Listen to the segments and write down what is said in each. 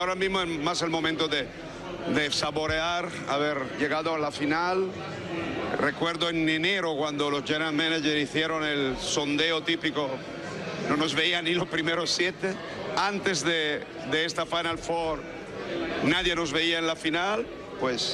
Ahora mismo es más el momento de saborear haber llegado a la final. Recuerdo en enero cuando los general managers hicieron el sondeo típico, no nos veían ni los primeros 7. Antes de esta Final Four nadie nos veía en la final. Pues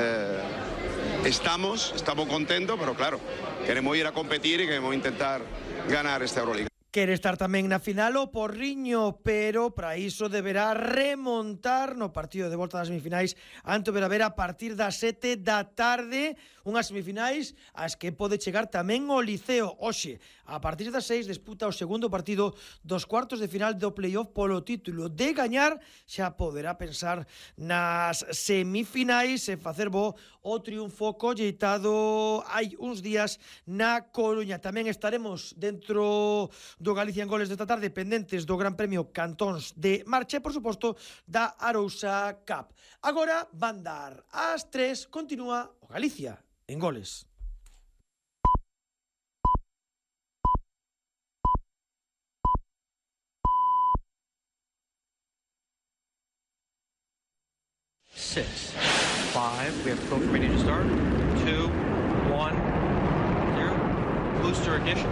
estamos contentos, pero claro, queremos ir a competir y queremos intentar ganar esta Euroliga. Quere estar tamén na final o Porriño, pero para iso deberá remontar no partido de volta das semifinais ante o Veravera a partir das 7 da tarde, unhas semifinais ás que pode chegar tamén o Liceo. Hoxe, a partir das 6 disputa o segundo partido dos cuartos de final do playoff polo título. De gañar xa poderá pensar nas semifinais e facer bo o triunfo colleitado hai uns días na Coruña. Tamén estaremos dentro do Galicia en Goles desta tarde pendentes do Gran Premio Cantóns de Marcha e, por suposto, da Arousa Cup. Agora van dar ás 3, continúa o Galicia en Goles. Six, five, we have program ready to start. 2, 1, 0. Booster ignition.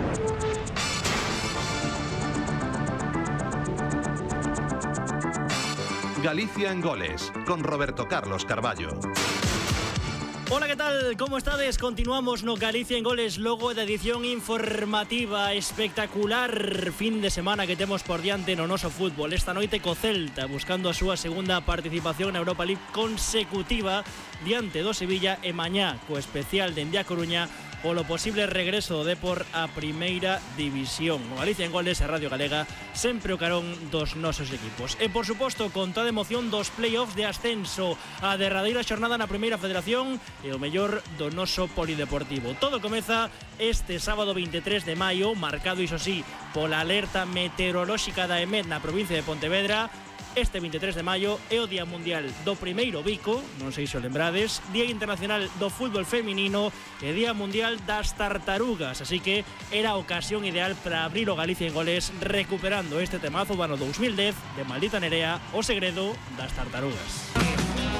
Galicia en Goles, con Roberto Carlos Carballo. Hola, ¿qué tal? ¿Cómo estades? Continuamos no Galicia en Goles, logo da edición informativa espectacular fin de semana que temos por diante no noso fútbol. Esta noite co Celta, buscando a súa segunda participación na Europa League consecutiva diante do Sevilla, e mañá co especial dende a Coruña polo posible regreso do Depor á primeira división. O Galicia en Goles e Radio Galega sempre o carón dos nosos equipos. E, por suposto, con toda a emoción dos playoffs de ascenso, a derradeira xornada na primeira federación e o mellor do noso polideportivo. Todo comeza este sábado 23 de maio, marcado, iso sí, pola alerta meteorolóxica da EMET na provincia de Pontevedra. Este 23 de maio é o Día Mundial do Primeiro Bico, non sei se o lembrades, Día Internacional do Fútbol Feminino e Día Mundial das Tartarugas, así que era a ocasión ideal para abrir o Galicia en Goles recuperando este temazo do ano 2010 de Maldita Nerea, O Segredo das Tartarugas.